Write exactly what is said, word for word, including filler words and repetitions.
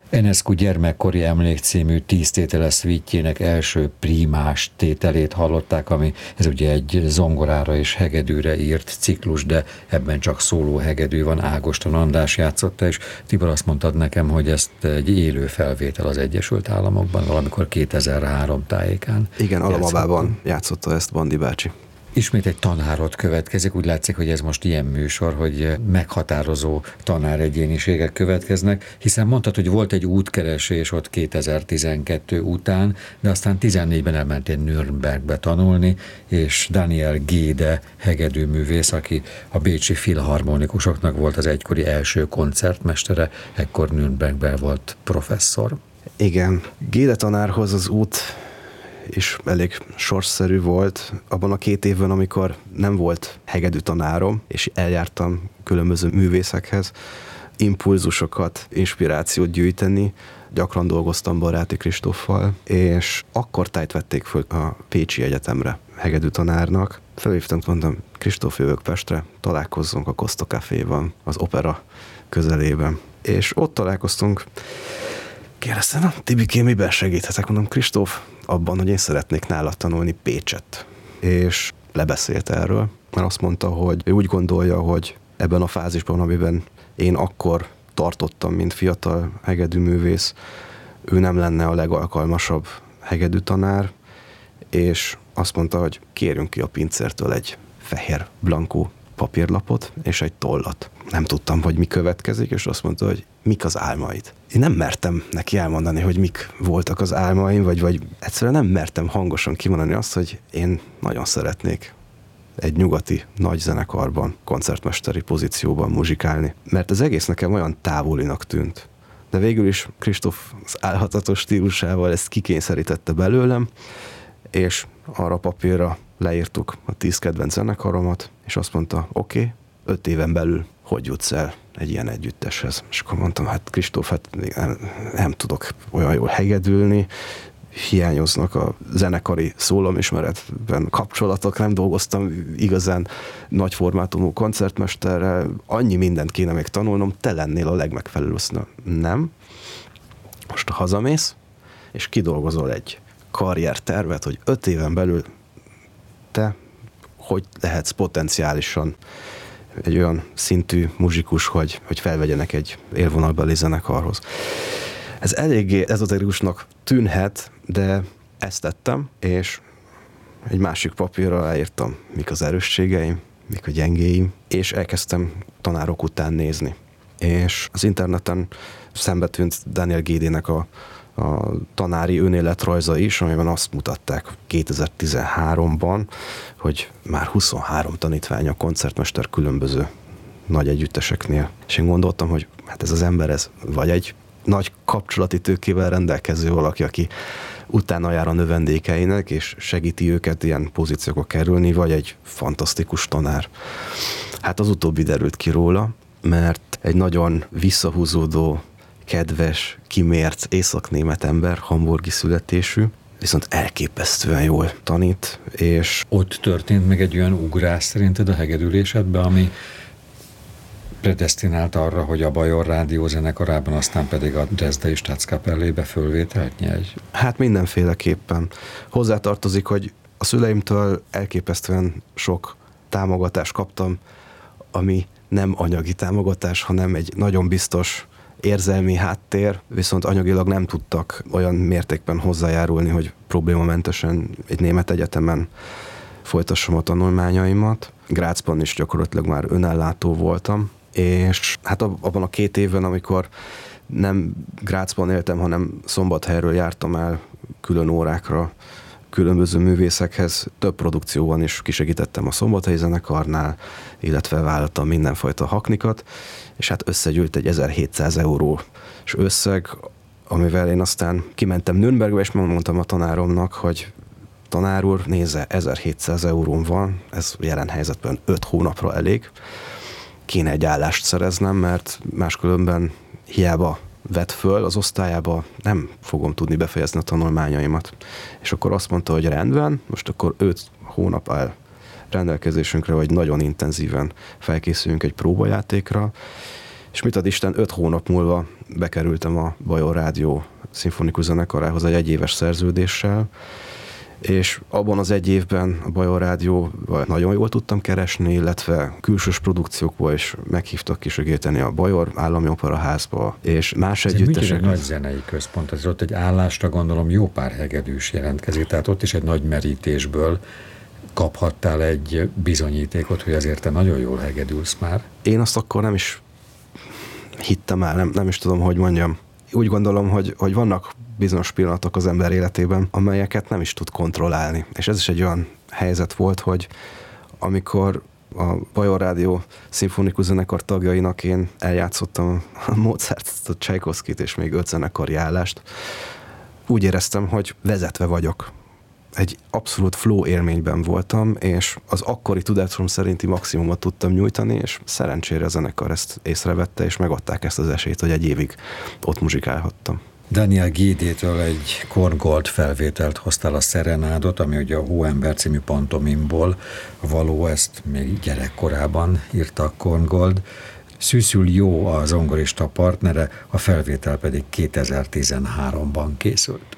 Enescu gyermekkori emlék című tíz tételes szvítjének első prímás tételét hallották, ami ez ugye egy zongorára és hegedűre írt ciklus, de ebben csak szóló hegedű van, Ágoston András játszotta, és Tibor, azt mondtad nekem, hogy ezt egy élő felvétel az Egyesült Államokban, valamikor kétezer-három tájékán. Igen, Alamabában játszotta ezt Bandi bácsi. Ismét egy tanárod következik, úgy látszik, hogy ez most ilyen műsor, hogy meghatározó tanáregyéniségek következnek, hiszen mondtad, hogy volt egy útkeresés ott kétezer-tizenkettő után, de aztán tizennégyben elmentél Nürnbergbe tanulni, és Daniel Géde hegedűművész, aki a bécsi filharmonikusoknak volt az egykori első koncertmestere, ekkor Nürnbergben volt professzor. Igen, Géde tanárhoz az út és elég sorsszerű volt. Abban a két évben, amikor nem volt hegedű tanárom, és eljártam különböző művészekhez, impulzusokat, inspirációt gyűjteni, gyakran dolgoztam Baráti Kristóffal, és akkor tájt vették föl a Pécsi Egyetemre hegedű tanárnak. Felhívtam, mondtam, Kristóf, jövök Pestre, találkozzunk a Costa Caféban, az opera közelében. És ott találkoztunk. Kérdeztem, na, Tibikém, miben segíthetek? Mondom, Kristóf, abban, hogy én szeretnék nála tanulni Pécset. És lebeszélt erről, mert azt mondta, hogy ő úgy gondolja, hogy ebben a fázisban, amiben én akkor tartottam, mint fiatal hegedűművész, ő nem lenne a legalkalmasabb hegedű tanár, és azt mondta, hogy kérjünk ki a pincértől egy fehér blankó papírlapot és egy tollat. Nem tudtam, hogy mi következik, és azt mondta, hogy mik az álmaid. Én nem mertem neki elmondani, hogy mik voltak az álmaim, vagy, vagy egyszerűen nem mertem hangosan kimondani azt, hogy én nagyon szeretnék egy nyugati nagy zenekarban, koncertmesteri pozícióban muzsikálni. Mert az egész nekem olyan távolinak tűnt. De végül is Kristóf az álhatatos stílusával ezt kikényszerítette belőlem, és arra papírra leírtuk a tíz kedvenc zenekaromat, és azt mondta, oké, okay, öt éven belül hogy jutsz el egy ilyen együtteshez. És akkor mondtam, hát Kristóf, hát nem, nem tudok olyan jól hegedülni, hiányoznak a zenekari szólomismeretben kapcsolatok, nem dolgoztam igazán nagy formátumú koncertmesterrel, annyi mindent kéne még tanulnom, te lennél a legmegfelelőbb. Nem. Most hazamész, és kidolgozol egy karriertervet, hogy öt éven belül te hogy lehetsz potenciálisan egy olyan szintű muzsikus, hogy, hogy felvegyenek egy élvonalbeli zenekarhoz. Ez eléggé ezoterikusnak tűnhet, de ezt tettem, és egy másik papírra leírtam, mik az erősségeim, mik a gyengéim, és elkezdtem tanárok után nézni. És az interneten szembe tűnt Daniel Gédének a, a tanári önéletrajza is, amiben azt mutatták kétezer-tizenháromban, hogy már huszonhárom tanítványa koncertmester különböző nagy együtteseknél. És én gondoltam, hogy hát ez az ember, ez vagy egy nagy kapcsolati tőkével rendelkező valaki, aki utána jár a növendékeinek, és segíti őket ilyen pozíciókba kerülni, vagy egy fantasztikus tanár. Hát az utóbbi derült ki róla, mert egy nagyon visszahúzódó, kedves, kimért északnémet ember, hamburgi születésű, viszont elképesztően jól tanít, és... Ott történt meg egy olyan ugrás szerinted a hegedülésedben, ami predesztinált arra, hogy a Bajor Rádió zenekarában, aztán pedig a Dresdai Staatskapellébe fölvételt nyelj? Hát mindenféleképpen. Hozzátartozik, hogy a szüleimtől elképesztően sok támogatást kaptam, ami nem anyagi támogatás, hanem egy nagyon biztos érzelmi háttér, viszont anyagilag nem tudtak olyan mértékben hozzájárulni, hogy problémamentesen egy német egyetemen folytassam a tanulmányaimat. Grazban is gyakorlatilag már önellátó voltam, és hát abban a két évben, amikor nem Grazban éltem, hanem Szombathelyről jártam el külön órákra különböző művészekhez, több produkcióban is kisegítettem a Szombathelyi zenekarnál, illetve vállaltam mindenfajta haknikat, és hát összegyűlt egy ezerhétszáz eurós összeg, amivel én aztán kimentem Nürnbergbe, és mondtam a tanáromnak, hogy tanár úr, nézze, ezerhétszáz euróm van, ez jelen helyzetben öt hónapra elég, kéne egy állást szereznem, mert máskülönben hiába vett föl az osztályába, nem fogom tudni befejezni a tanulmányaimat. És akkor azt mondta, hogy rendben, most akkor öt hónap áll rendelkezésünkre, hogy nagyon intenzíven felkészüljünk egy próbajátékra, És mit ad Isten, öt hónap múlva bekerültem a Bajor Rádió szimfonikus zenekarához egy egyéves szerződéssel, és abban az egy évben a Bajor Rádióval nagyon jól tudtam keresni, illetve külsős produkciókból is meghívtak kisegíteni a Bajor Állami Operaházba, és más együttesek. Ez egy nagy zenei központ, az ott egy állásra gondolom jó pár hegedűs jelentkezik, tehát ott is egy nagy merítésből kaphattál egy bizonyítékot, hogy azért te nagyon jól hegedülsz már. Én azt akkor nem is hittem el, nem, nem is tudom, hogy mondjam. Úgy gondolom, hogy, hogy vannak bizonyos pillanatok az ember életében, amelyeket nem is tud kontrollálni. És ez is egy olyan helyzet volt, hogy amikor a Bajor Rádió szimfonikus zenekar tagjainak én eljátszottam a Mozartot, a Csajkovszkit és még öt zenekari állást, úgy éreztem, hogy vezetve vagyok. Egy abszolút flow élményben voltam, és az akkori tudásom szerinti maximumot tudtam nyújtani, és szerencsére a zenekar ezt észrevette, és megadták ezt az esélyt, hogy egy évig ott muzsikálhattam. Daniel Gédétől egy Korngold felvételt hoztál, a Szerenádot, ami ugye a Hóember című pantomimból való, ezt még gyerekkorában írta Korngold. Szűszül Jó a zongorista partnere, a felvétel pedig kétezer-tizenháromban készült.